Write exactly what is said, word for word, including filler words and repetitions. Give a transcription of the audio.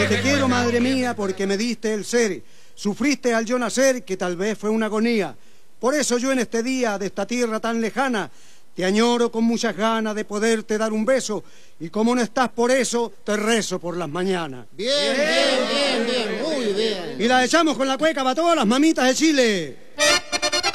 Yo te quiero, madre mía, porque me diste el ser. Sufriste al yo nacer, que tal vez fue una agonía. Por eso yo en este día de esta tierra tan lejana te añoro con muchas ganas de poderte dar un beso. Y como no estás por eso, te rezo por las mañanas. Bien, bien, bien, bien, muy bien. Y la echamos con la cueca para todas las mamitas de Chile.